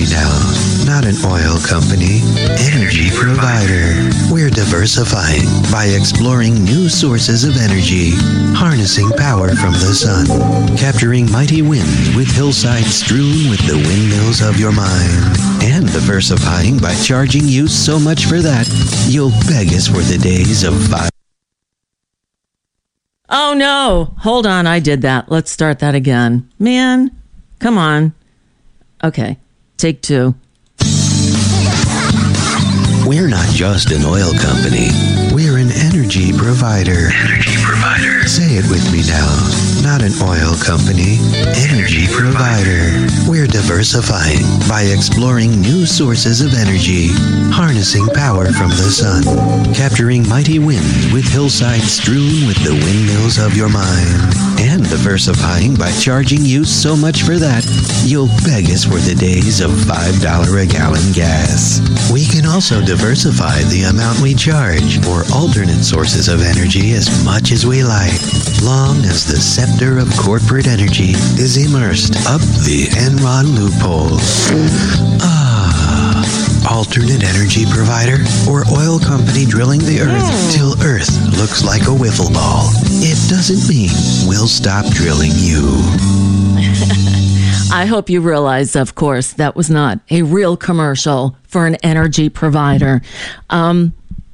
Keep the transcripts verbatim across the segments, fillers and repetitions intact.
now. Not an oil company, energy provider. We're diversifying by exploring new sources of energy, harnessing power from the sun, capturing mighty winds with hillsides strewn with the windmills of your mind, and diversifying by charging you so much for that, you'll beg us for the days of five. Oh no, hold on, I did that. Let's start that again. Man, come on. Okay, take two. We're not just an oil company. We're an energy provider. Energy provider. Say it with me now. Not an oil company. Energy provider. We're diversifying by exploring new sources of energy, harnessing power from the sun, capturing mighty winds with hillsides strewn with the windmills of your mind, and diversifying by charging you so much for that, you'll beg us for the days of five dollars a gallon gas. We can also diversify the amount we charge for alternate sources of energy as much as we like, long as the scepter of corporate energy is immersed up the Enron loophole. Ah, alternate energy provider or oil company drilling the earth mm. till earth looks like a wiffle ball. It doesn't mean we'll stop drilling you. I hope you realize, of course, that was not a real commercial for an energy provider. Um,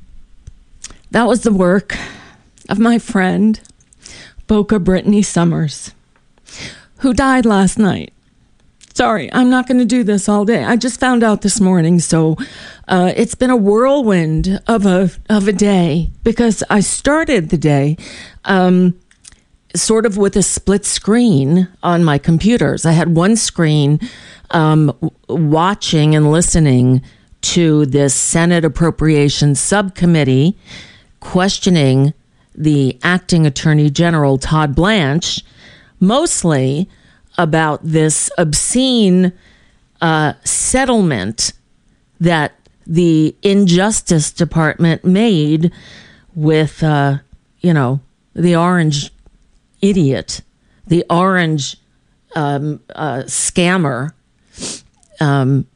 that was the work of my friend, Boca Brittany Summers, who died last night. Sorry, I'm not going to do this all day. I just found out this morning, so uh, it's been a whirlwind of a of a day because I started the day um, sort of with a split screen on my computers. I had one screen um, watching and listening to this Senate Appropriations Subcommittee questioning the acting Attorney General, Todd Blanche, mostly about this obscene uh, settlement that the Injustice Department made with, uh, you know, the orange idiot, the orange um, uh, scammer. Um,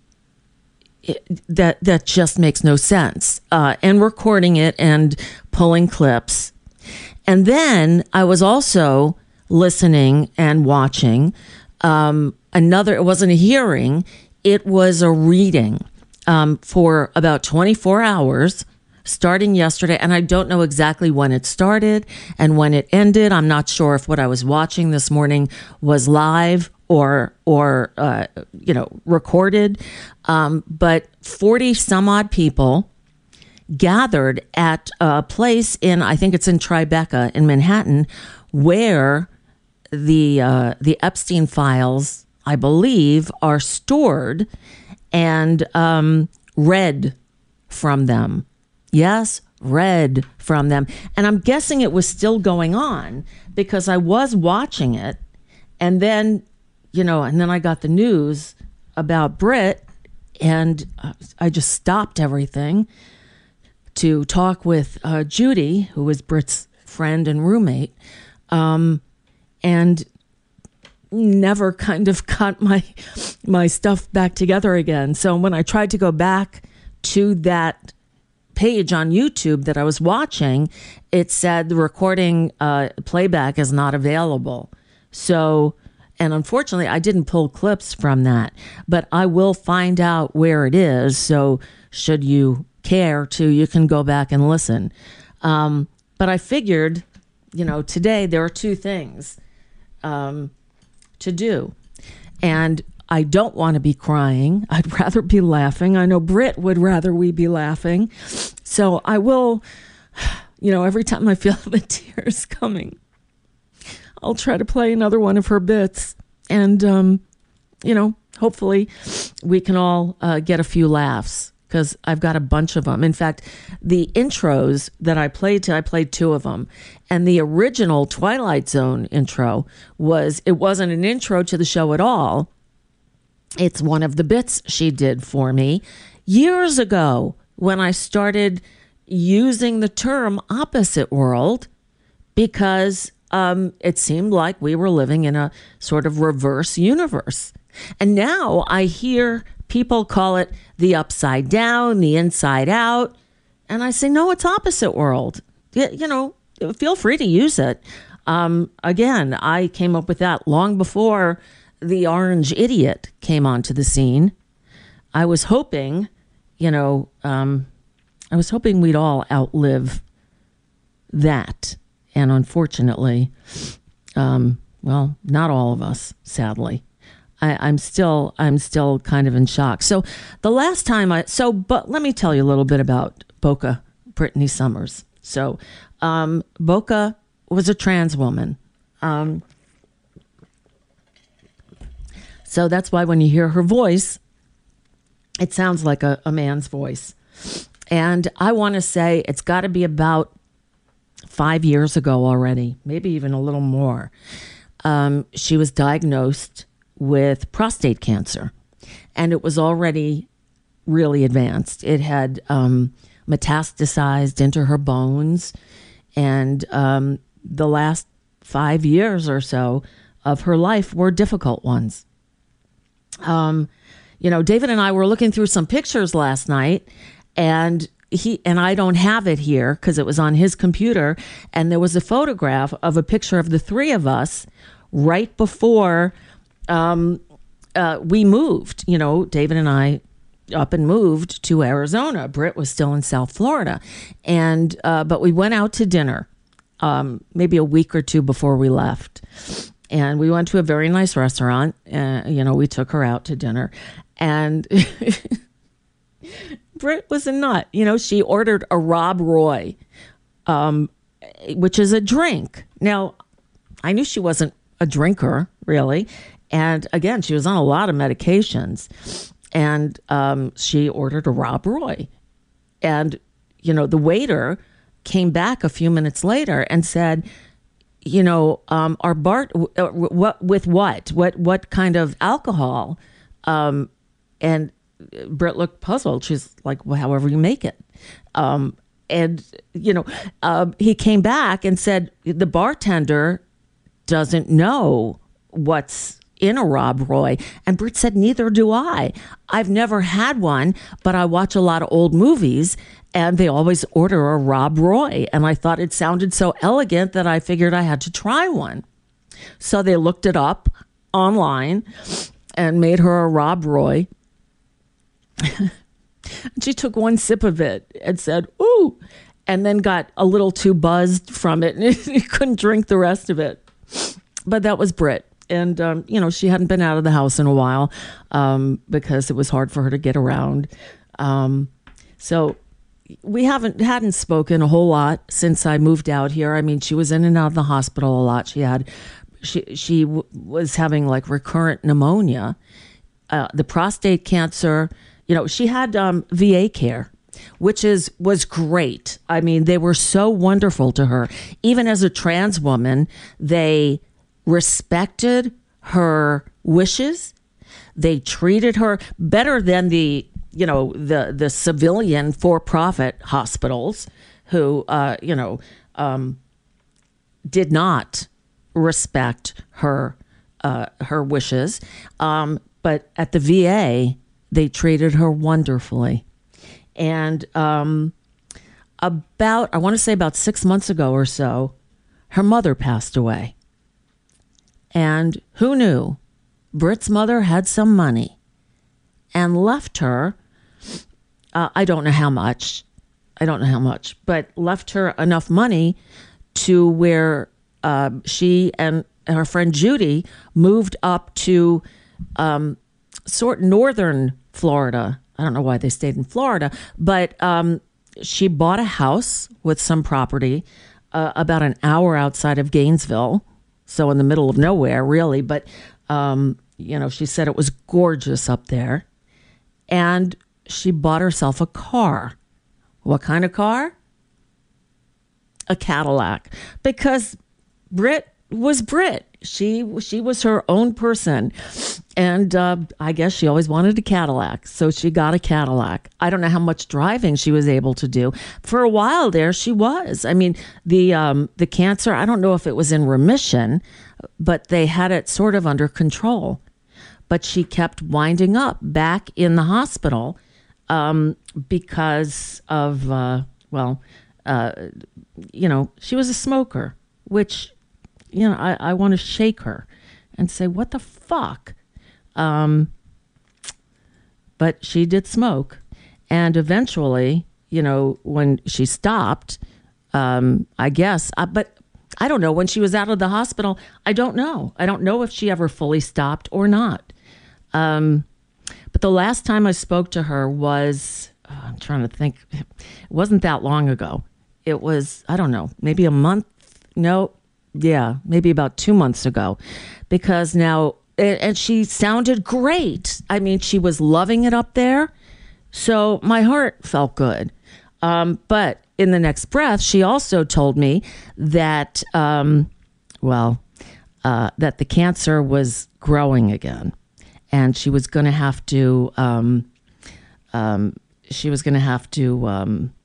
it, that that just makes no sense. Uh, and recording it and pulling clips. And then I was also listening and watching um, another, it wasn't a hearing, it was a reading um, for about twenty-four hours, starting yesterday. And I don't know exactly when it started and when it ended. I'm not sure if what I was watching this morning was live or, or uh, you know, recorded. Um, but forty some odd people gathered at a place in, I think it's in Tribeca in Manhattan, where the uh, the Epstein files, I believe, are stored and um, read from them. Yes, read from them. And I'm guessing it was still going on because I was watching it. And then, you know, and then I got the news about Brit, and I just stopped everything to talk with uh, Judy, who was Brit's friend and roommate, um, and never kind of got my my stuff back together again. So when I tried to go back to that page on YouTube that I was watching, it said the recording uh, playback is not available. So, and unfortunately, I didn't pull clips from that, but I will find out where it is. So should you care to, you can go back and listen. Um, but I figured, you know, today there are two things um, to do. And I don't want to be crying. I'd rather be laughing. I know Britt would rather we be laughing. So I will, you know, every time I feel the tears coming, I'll try to play another one of her bits. And, um, you know, hopefully we can all uh, get a few laughs, because I've got a bunch of them. In fact, the intros that I played to, I played two of them. And the original Twilight Zone intro was, it wasn't an intro to the show at all. It's one of the bits she did for me years ago when I started using the term opposite world, because um, it seemed like we were living in a sort of reverse universe. And now I hear people call it the upside down, the inside out. And I say, no, it's opposite world. You, you know, feel free to use it. Um, again, I came up with that long before the orange idiot came onto the scene. I was hoping, you know, um, I was hoping we'd all outlive that. And unfortunately, um, well, not all of us, sadly. I, I'm still, I'm still kind of in shock. So the last time I, so, but let me tell you a little bit about Boca Brittany Summers. So, um, Boca was a trans woman. Um, so that's why when you hear her voice, it sounds like a, a man's voice. And I want to say it's got to be about five years ago already, maybe even a little more. Um, she was diagnosed with prostate cancer, and it was already really advanced. It had um, metastasized into her bones, and um, the last five years or so of her life were difficult ones. Um, you know, David and I were looking through some pictures last night, and he and I don't have it here because it was on his computer, and there was a photograph of a picture of the three of us right before um, uh, we moved. You know, David and I up and moved to Arizona. Britt was still in South Florida, and uh, but we went out to dinner um, maybe a week or two before we left, and we went to a very nice restaurant. Uh, you know, we took her out to dinner, and Britt was a nut. You know, she ordered a Rob Roy, um, which is a drink. Now, I knew she wasn't a drinker, really. And again, she was on a lot of medications. And um, she ordered a Rob Roy. And, you know, the waiter came back a few minutes later and said, you know, um, our bar, uh, what, with what? What, what kind of alcohol? Um, and Britt looked puzzled. She's like, well, however you make it. Um, and, you know, uh, he came back and said, the bartender doesn't know what's in a Rob Roy. And Britt said, neither do I. I've never had one, but I watch a lot of old movies and they always order a Rob Roy. And I thought it sounded so elegant that I figured I had to try one. So they looked it up online and made her a Rob Roy. She took one sip of it and said, ooh, and then got a little too buzzed from it and couldn't drink the rest of it. But that was Britt. And, um, you know, she hadn't been out of the house in a while um, because it was hard for her to get around. Um, so we haven't hadn't spoken a whole lot since I moved out here. I mean, she was in and out of the hospital a lot. She had she she w- was having like recurrent pneumonia, uh, the prostate cancer. You know, she had um, V A care, which is was great. I mean, they were so wonderful to her. Even as a trans woman, they respected her wishes. They treated her better than the, you know, the the civilian for-profit hospitals who, uh, you know, um, did not respect her uh, her wishes. Um, but at the V A, they treated her wonderfully. And um, about, I want to say about six months ago or so, her mother passed away. And who knew? Britt's mother had some money and left her, uh, I don't know how much, I don't know how much, but left her enough money to where uh, she and her friend Judy moved up to um, sort of northern Florida. I don't know why they stayed in Florida, but um, she bought a house with some property uh, about an hour outside of Gainesville. So in the middle of nowhere, really. But, um, you know, she said it was gorgeous up there. And she bought herself a car. What kind of car? A Cadillac. Because Britt was Britt. She she was her own person. And uh, I guess she always wanted a Cadillac. So she got a Cadillac. I don't know how much driving she was able to do. For a while there, she was. I mean, the um, the cancer, I don't know if it was in remission, but they had it sort of under control. but she kept winding up back in the hospital um, because of, uh, well, uh, you know, she was a smoker, which, you know, I, I want to shake her and say, what the fuck? Um, but she did smoke. And eventually, you know, when she stopped, um, I guess, uh, but I don't know, when she was out of the hospital, I don't know. I don't know if she ever fully stopped or not. Um, but the last time I spoke to her was, oh, I'm trying to think, it wasn't that long ago. It was, I don't know, maybe a month. No, yeah, maybe about two months ago. Because now, and she sounded great. I mean, she was loving it up there. So my heart felt good. Um, but in the next breath, she also told me that, um, well, uh, that the cancer was growing again. And she was going to have to, um, um, she was going to have to um,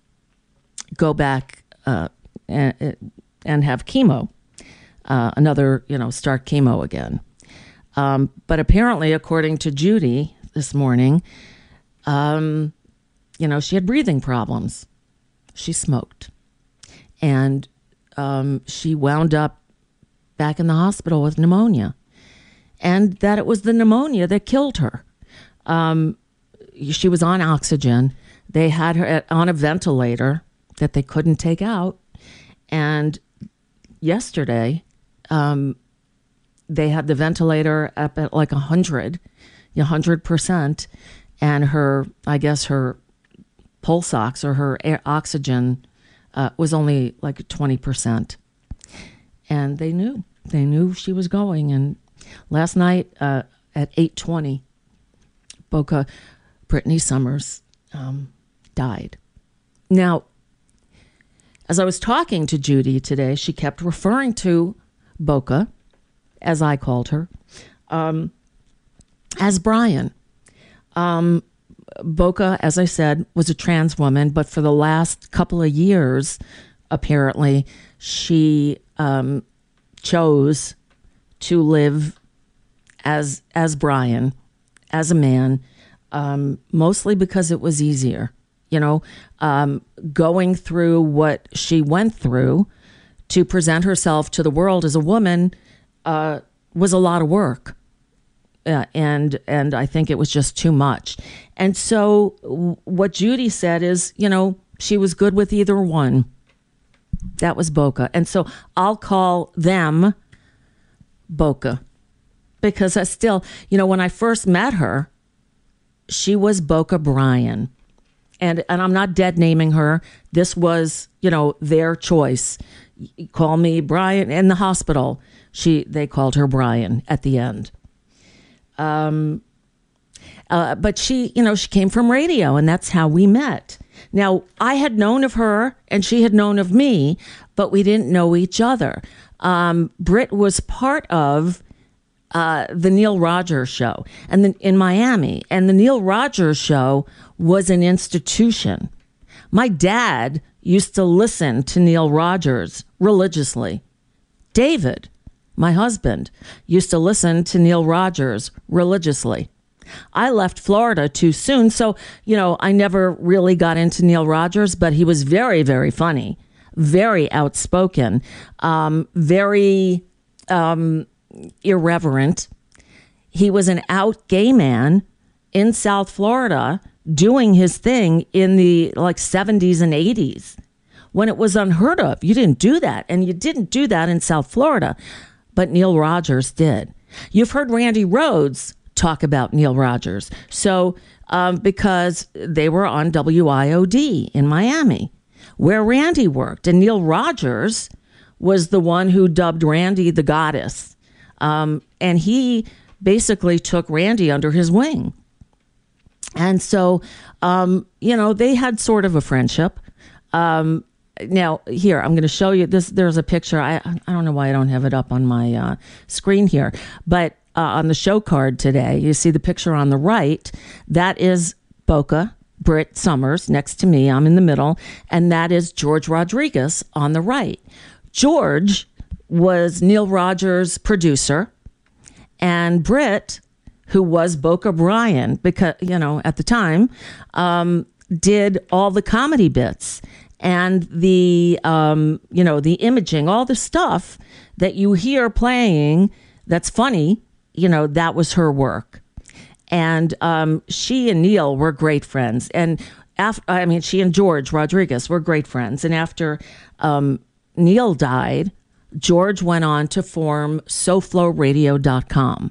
go back uh, and, and have chemo, uh, another, you know, start chemo again. Um, but apparently, according to Judy this morning, um, you know, she had breathing problems. She smoked. And um, she wound up back in the hospital with pneumonia. And that it was the pneumonia that killed her. Um, she was on oxygen. They had her at, on a ventilator that they couldn't take out. And yesterday, um, they had the ventilator up at like one hundred, one hundred percent. And her, I guess her pulse ox or her air oxygen uh, was only like twenty percent. And they knew. They knew she was going. And last night uh, at eight twenty, Boca Brittany Summers um, died. Now, as I was talking to Judy today, she kept referring to Boca, as I called her, um, as Brian. Um, Boca, as I said, was a trans woman, but for the last couple of years, apparently, she um, chose to live as as Brian, as a man, um, mostly because it was easier. You know, um, going through what she went through to present herself to the world as a woman uh, was a lot of work. Uh, and and I think it was just too much. And so w- what Judy said is, you know, she was good with either one. That was Boca. And so I'll call them Boca. Because I still, you know, when I first met her, she was Boca Brian. And and I'm not dead naming her. This was, you know, their choice. Call me Brian. In the hospital, she they called her Brian at the end. Um, uh, but she, you know, she came from radio, and that's how we met. Now, I had known of her, and she had known of me, but we didn't know each other. Um, Britt was part of uh, the Neil Rogers show, and then in Miami, and the Neil Rogers show was an institution. My dad used to listen to Neil Rogers religiously. David, my husband, used to listen to Neil Rogers religiously. I left Florida too soon, so, you know, I never really got into Neil Rogers, but he was very, very funny, very outspoken, um, very um, irreverent. He was an out gay man in South Florida doing his thing in the like seventies and eighties when it was unheard of. You didn't do that, and you didn't do that in South Florida. But Neil Rogers did. You've heard Randy Rhoads talk about Neil Rogers. So um, because they were on W I O D in Miami, where Randy worked. And Neil Rogers was the one who dubbed Randy the goddess. Um, and he basically took Randy under his wing. And so, um, you know, they had sort of a friendship. Um Now, here, I'm going to show you this. There's a picture. I I don't know why I don't have it up on my uh, screen here. But uh, on the show card today, you see the picture on the right. That is Boca Britt Summers next to me. I'm in the middle. And that is George Rodriguez on the right. George was Neil Rogers' producer. And Britt, who was Boca Brian, because, you know, at the time, um, did all the comedy bits and the, um, you know, the imaging, all the stuff that you hear playing that's funny, you know, that was her work. And um, she and Neil were great friends. And after, I mean, she and George Rodriguez were great friends. And after um, Neil died, George went on to form so flow radio dot com.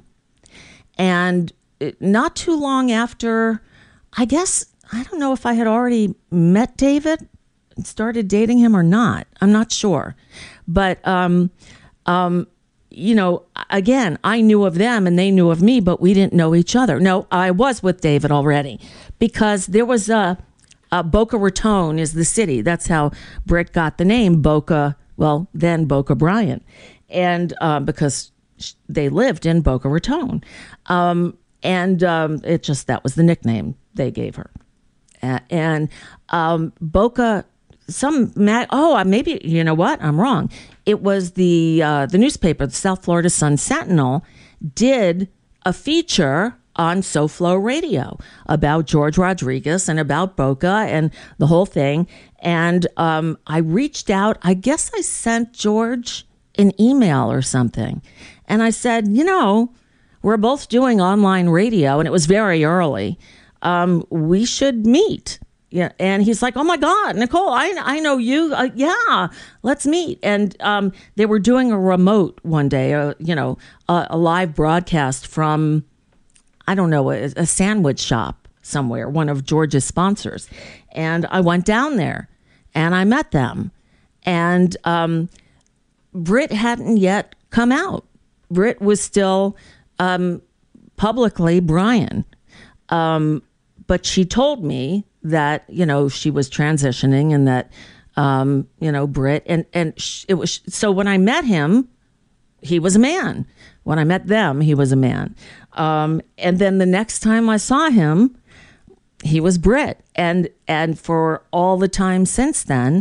And not too long after, I guess, I don't know if I had already met David, started dating him or not. I'm not sure. But, um, um, you know, again, I knew of them and they knew of me, but we didn't know each other. No, I was with David already because there was a, a Boca Raton is the city. That's how Britt got the name Boca, well, then Boca Brian. And um, because they lived in Boca Raton. Um, and um, it just, that was the nickname they gave her. Uh, and um, Boca, some, mag- oh, maybe, you know what? I'm wrong. It was the uh, the newspaper, the South Florida Sun Sentinel, did a feature on SoFlo Radio about George Rodriguez and about Boca and the whole thing. And um, I reached out. I guess I sent George an email or something. And I said, you know, we're both doing online radio, and it was very early. Um, we should meet. Yeah, and he's like, "Oh my God, Nicole, I I know you. Uh, yeah, let's meet." And um, they were doing a remote one day, uh, you know, a, a live broadcast from, I don't know, a, a sandwich shop somewhere, one of George's sponsors. And I went down there, and I met them. And um, Britt hadn't yet come out. Britt was still um, publicly Brian, um, but she told me that, you know, she was transitioning and that, um, you know, Britt and, and sh- it was, so when I met him, he was a man. When I met them, he was a man. Um, and then the next time I saw him, he was Britt. And, and for all the time since then,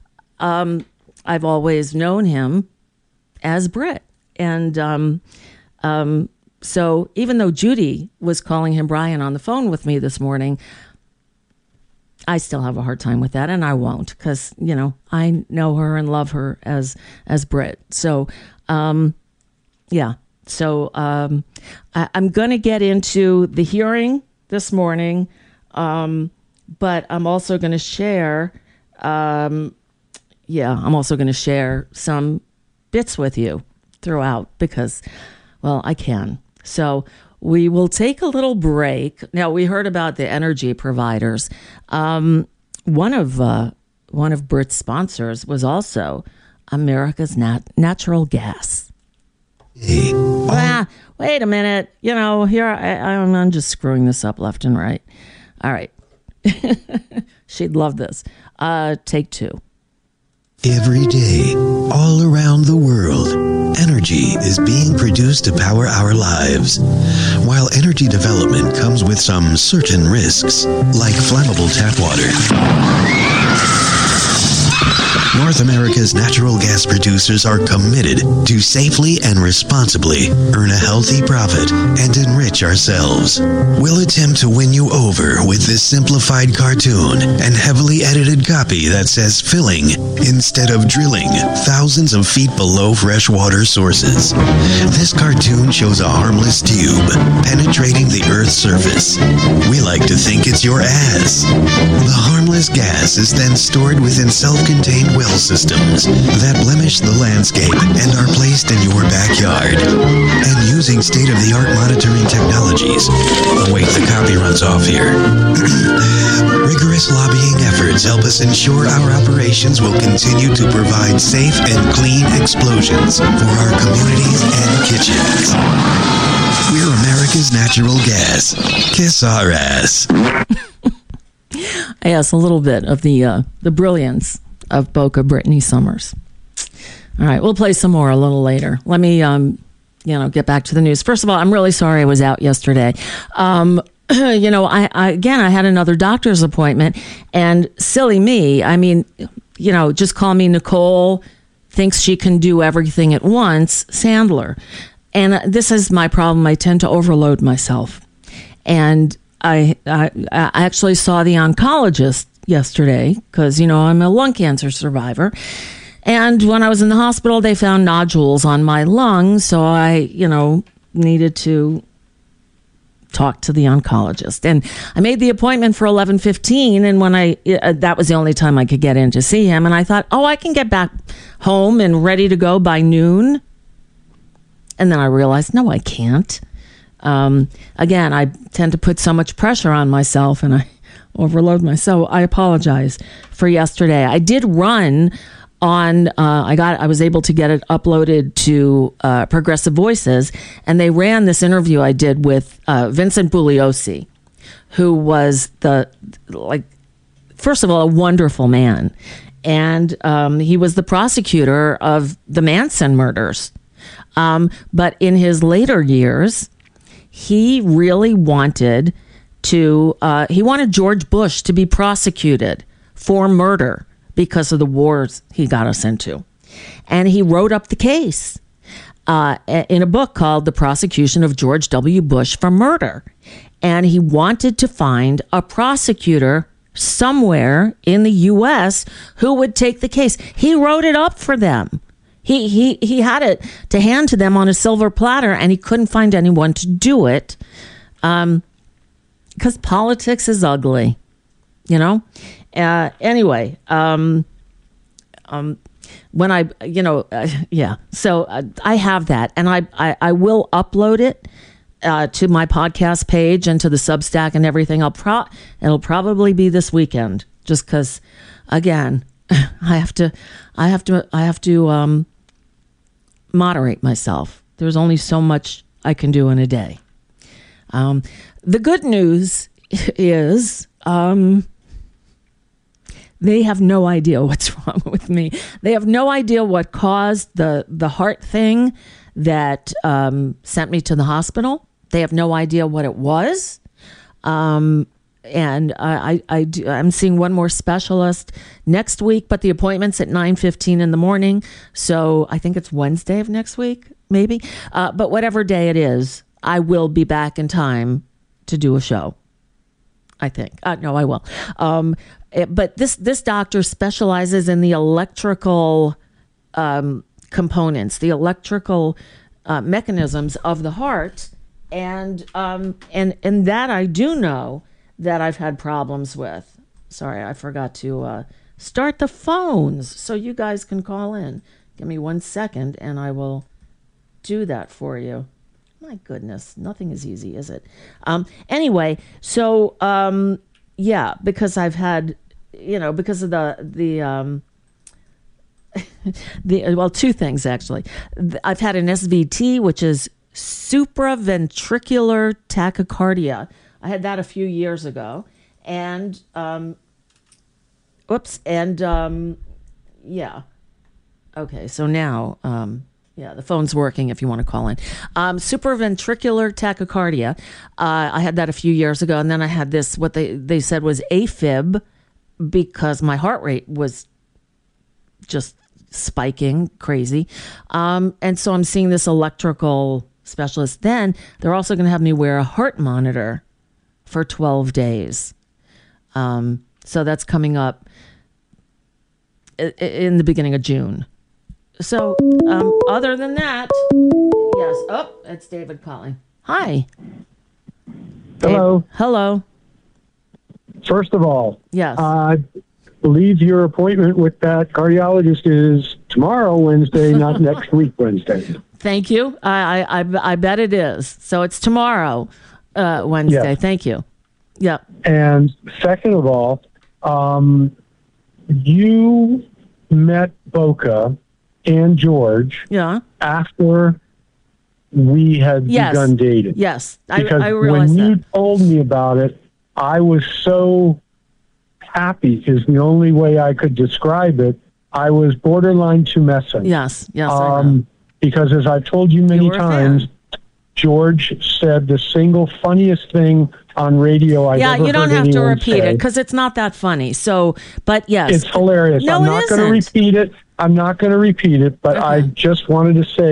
um, I've always known him as Britt. And, um, um, so even though Judy was calling him Brian on the phone with me this morning, I still have a hard time with that, and I won't, because, you know, I know her and love her as as Britt. So, um, yeah. So um, I, I'm going to get into the hearing this morning, um, but I'm also going to share, um, yeah, I'm also going to share some bits with you throughout because, well, I can. So we will take a little break. Now, we heard about the energy providers. Um, one of uh, one of Britt's sponsors was also America's Nat- Natural Gas. Hey. Ah, wait a minute. You know, here I, I'm, I'm just screwing this up left and right. All right. She'd love this. Uh, take two. Every day, all around the world, energy is being produced to power our lives. While energy development comes with some certain risks, like flammable tap water, North America's natural gas producers are committed to safely and responsibly earn a healthy profit and enrich ourselves. We'll attempt to win you over with this simplified cartoon and heavily edited copy that says filling instead of drilling thousands of feet below freshwater sources. This cartoon shows a harmless tube penetrating the Earth's surface. We like to think it's your ass. The harmless gas is then stored within self-contained well systems that blemish the landscape and are placed in your backyard. And using state-of-the-art monitoring technologies. Oh wait, the copy runs off here. Rigorous lobbying efforts help us ensure our operations will continue to provide safe and clean explosions for our communities and kitchens. We're America's natural gas. Kiss our ass. Yes, a little bit of the uh, the brilliance of Boca Brittany Summers. All right, we'll play some more a little later. Let me, um, you know, get back to the news. First of all, I'm really sorry I was out yesterday. Um, you know, I, I again, I had another doctor's appointment, and silly me, I mean, you know, just call me Nicole, thinks she can do everything at once, Sandler. and this is my problem. I tend to overload myself. And I, I, I actually saw the oncologist yesterday because, you know, I'm a lung cancer survivor. And when I was in the hospital, they found nodules on my lungs. So I, you know, needed to talk to the oncologist. And I made the appointment for eleven fifteen. And when I, uh, that was the only time I could get in to see him. And I thought, oh, I can get back home and ready to go by noon. And then I realized, no, I can't. Um, again, I tend to put so much pressure on myself and I overload myself. So I apologize for yesterday. I did run on, uh, I got, I was able to get it uploaded to uh, Progressive Voices, and they ran this interview I did with uh, Vincent Bugliosi, who was the, like, first of all, a wonderful man. And um, he was the prosecutor of the Manson murders. Um, but in his later years, he really wanted to, uh, he wanted George Bush to be prosecuted for murder because of the wars he got us into. And he wrote up the case uh, in a book called The Prosecution of George W. Bush for Murder. And he wanted to find a prosecutor somewhere in the U S who would take the case. He wrote it up for them. He he he had it to hand to them on a silver platter, and he couldn't find anyone to do it, um, because politics is ugly, you know. Uh, anyway, um, um, when I you know uh, yeah, so uh, I have that, and I I, I will upload it uh, to my podcast page and to the Substack and everything. I'll pro it'll probably be this weekend, just because, again, I have to I have to I have to um. moderate myself. There's only so much I can do in a day. Um, the good news is um, they have no idea what's wrong with me. They have no idea what caused the, the heart thing that um, sent me to the hospital. They have no idea what it was. Um, and I, I, I do, I'm seeing one more specialist next week, but the appointment's at nine fifteen in the morning. So I think it's Wednesday of next week, maybe. Uh, but whatever day it is, I will be back in time to do a show. I think. Uh, no, I will. Um, it, but this, this doctor specializes in the electrical um, components, the electrical uh, mechanisms of the heart. And, um, and, and that I do know that I've had problems with. Sorry, I forgot to uh, start the phones so you guys can call in. Give me one second and I will do that for you. My goodness, nothing is easy, is it? Um, anyway, so um, yeah, because I've had, you know, because of the, the, um, the well, two things actually. I've had an S V T, which is supraventricular tachycardia. I had that a few years ago, and um, whoops, and um, yeah, okay. So now, um, yeah, the phone's working if you want to call in. Um, supraventricular tachycardia. Uh, I had that a few years ago, and then I had this what they they said was AFib because my heart rate was just spiking crazy, um, and so I'm seeing this electrical specialist. Then they're also going to have me wear a heart monitor for twelve days. Um, so that's coming up in the beginning of June. So um, other than that, yes. Oh, it's David calling. Hi. Hello. Dave. Hello. First of all, yes. I believe your appointment with that cardiologist is tomorrow, Wednesday, not next week, Wednesday. Thank you. I, I, I bet it is. So it's tomorrow. Uh, Wednesday. Yes. Thank you. Yep. And second of all, um, you met Boca and George Yeah. after we had Yes. begun dating. Yes. I, Because I realize when that. you told me about it, I was so happy because the only way I could describe it, I was borderline tumescent. Yes. Yes. I know. Um, because as I've told you many You were a times, fan. George said the single funniest thing on radio I've yeah, ever you don't heard have to anyone repeat say. it because it's not that funny. So, but yes. It's hilarious. No, I'm it not going to isn't. repeat it. I'm not going to repeat it, but Okay. I just wanted to say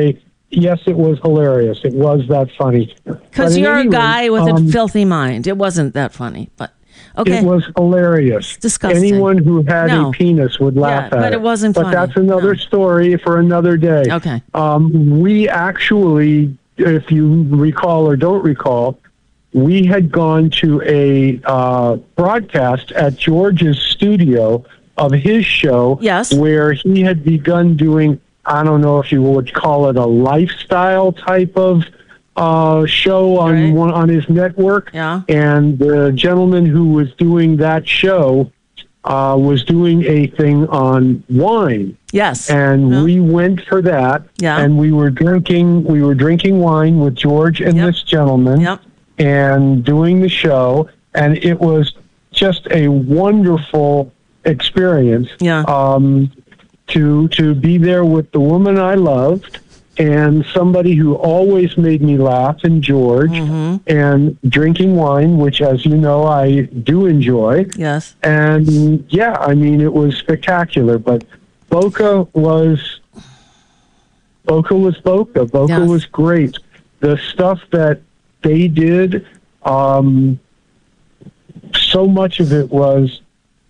yes, it was hilarious. It was that funny. Because you're a guy with um, a filthy mind. It wasn't that funny, but okay. It was hilarious. It's disgusting. Anyone who had no. a penis would laugh yeah, at but it. But it wasn't but funny. But that's another no. story for another day. Okay. Um, we actually, if you recall or don't recall, we had gone to a uh, broadcast at George's studio of his show. Yes. Where he had begun doing, I don't know if you would call it a lifestyle type of uh, show on right. one, on his network. Yeah. And the gentleman who was doing that show uh, was doing a thing on wine. Yes. And yeah. we went for that. Yeah. And we were drinking we were drinking wine with George and yep. this gentleman. Yep. And doing the show, and it was just a wonderful experience. Yeah. Um, to to be there with the woman I loved and somebody who always made me laugh, and George, mm-hmm. and drinking wine, which, as you know, I do enjoy. Yes. And yeah, I mean, it was spectacular. But Boca was Boca was Boca. Boca yes. was great. The stuff that they did, um, so much of it was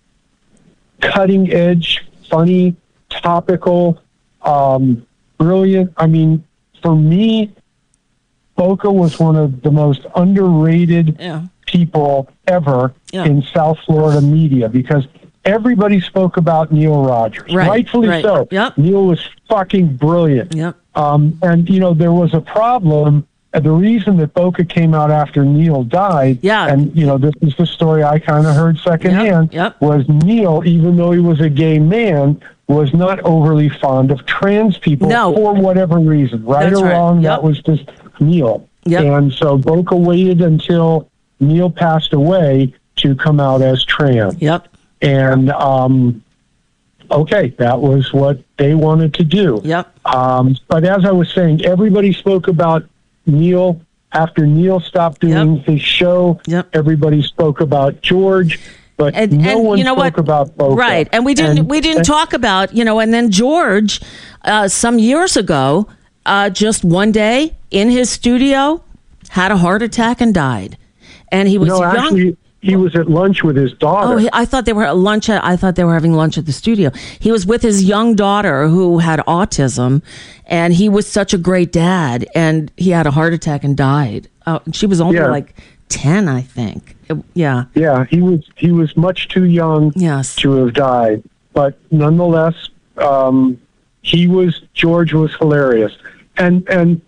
cutting edge, funny, topical, um, brilliant. I mean, for me, Boca was one of the most underrated yeah. people ever yeah. in South Florida media, because everybody spoke about Neil Rogers. Right, Rightfully right. so. Yep. Neil was fucking brilliant. Yep. Um, and, you know, there was a problem. Uh, the reason that Boca came out after Neil died, yeah. and, you know, this is the story I kind of heard secondhand, yep. Yep. was Neil, even though he was a gay man, was not overly fond of trans people no. for whatever reason. Right That's or right. wrong, yep. that was just Neil. Yep. And so Boca waited until Neil passed away to come out as trans. Yep. And, um, okay, that was what they wanted to do. Yep. Um, but as I was saying, everybody spoke about Neil. After Neil stopped doing yep. his show, yep. everybody spoke about George, but and, no and one you know spoke what? about Boca. Right, and we didn't and, we didn't and, talk about, you know, and then George, uh, some years ago, uh, just one day in his studio, had a heart attack and died. And he was no, young. Actually, he was at lunch with his daughter. Oh, he, I thought they were at lunch. At, I thought they were having lunch at the studio. He was with his young daughter who had autism, and he was such a great dad. And he had a heart attack and died. Uh, she was only yeah. like ten, I think. It, yeah. Yeah, he was he was much too young yes. to have died. But nonetheless, um, he was George was hilarious, and and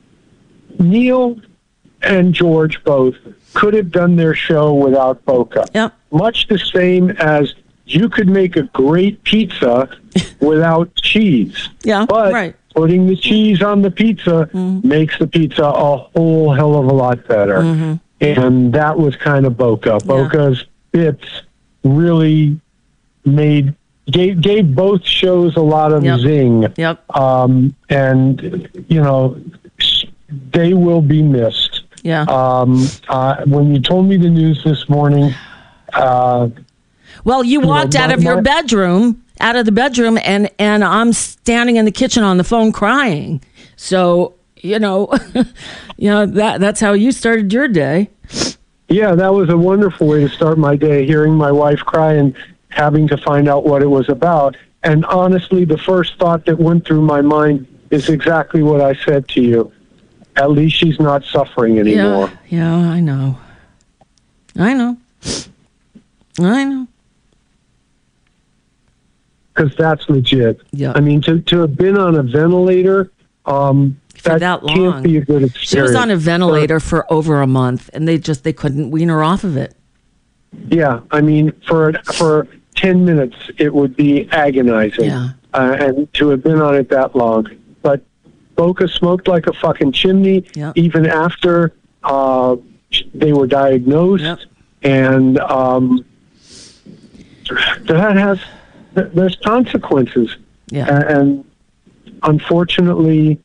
Neil and George both could have done their show without Boca. Yep. Much the same as you could make a great pizza without cheese. Yeah, but right. putting the cheese on the pizza mm-hmm. makes the pizza a whole hell of a lot better. Mm-hmm. And that was kind of Boca. Boca's yeah. bits really made gave gave both shows a lot of yep. zing. Yep. Um, and you know, they will be missed. Yeah. Um, uh, when you told me the news this morning, uh, well, you walked you know, out my, of your my, bedroom, out of the bedroom, and and I'm standing in the kitchen on the phone crying. So you know, you know that that's how you started your day. Yeah, that was a wonderful way to start my day. Hearing my wife cry and having to find out what it was about. And honestly, the first thought that went through my mind is exactly what I said to you. At least she's not suffering anymore. Yeah, yeah, I know. I know. I know. Because that's legit. Yeah. I mean, to, to have been on a ventilator, um, for that, that long. can't be a good experience. She was on a ventilator but, for over a month, and they just they couldn't wean her off of it. Yeah, I mean, for for ten minutes, it would be agonizing. Yeah. Uh, and to have been on it that long. But Boca smoked like a fucking chimney, yep. even after uh, they were diagnosed. Yep. And um, that has, there's consequences. Yeah. And, and unfortunately,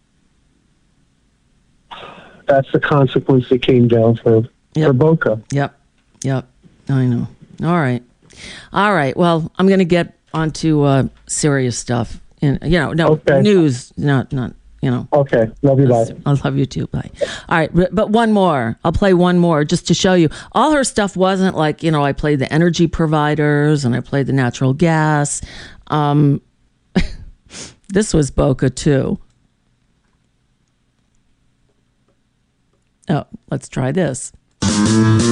that's the consequence that came down for, yep. for Boca. Yep. Yep. I know. All right. All right. Well, I'm going to get onto uh, serious stuff. And, you know, no okay. news, not, not, you know. Okay. Love you. Bye. I love you too. Bye. All right. But, but one more. I'll play one more just to show you. All her stuff wasn't like, you know, I played the energy providers and I played the natural gas. Um, this was Boca too. Oh, let's try this.